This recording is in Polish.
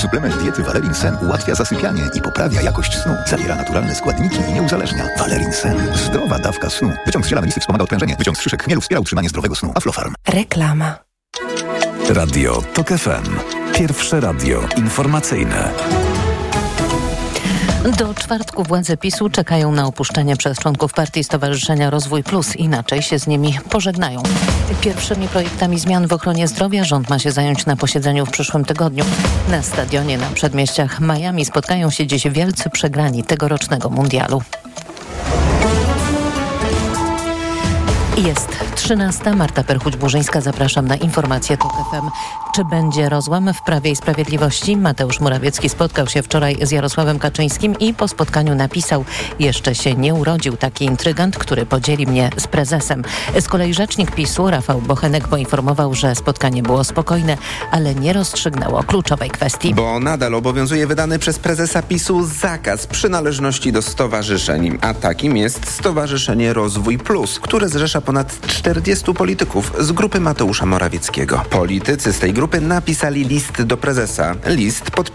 Suplement diety Valerin Sen ułatwia zasypianie i poprawia jakość snu. Zawiera naturalne składniki i nie uzależnia. Valerin Sen. Zdrowa dawka snu. Wyciąg z ziela melisy wspomaga odprężenie. Wyciąg z szyszek chmielu wspiera utrzymanie zdrowego snu. Aflofarm. Reklama. Radio TOK FM. Pierwsze radio informacyjne. Do czwartku władze PiS-u czekają na opuszczenie przez członków partii Stowarzyszenia Rozwój Plus. Inaczej się z nimi pożegnają. Pierwszymi projektami zmian w ochronie zdrowia rząd ma się zająć na posiedzeniu w przyszłym tygodniu. Na stadionie na przedmieściach Miami spotkają się dziś wielcy przegrani tegorocznego mundialu. Jest 13. Marta Perchuć-Burzyńska. Zapraszam na informacje TOK FM. Czy będzie rozłam w Prawie i Sprawiedliwości? Mateusz Morawiecki spotkał się wczoraj z Jarosławem Kaczyńskim i po spotkaniu napisał: jeszcze się nie urodził taki intrygant, który podzieli mnie z prezesem. Z kolei rzecznik PiS-u Rafał Bochenek poinformował, że spotkanie było spokojne, ale nie rozstrzygnęło kluczowej kwestii. Bo nadal obowiązuje wydany przez prezesa PiS-u zakaz przynależności do stowarzyszeń, a takim jest Stowarzyszenie Rozwój Plus, które zrzesza ponad 40 polityków z grupy Mateusza Morawieckiego. Politycy z tej grupy napisali list do prezesa. List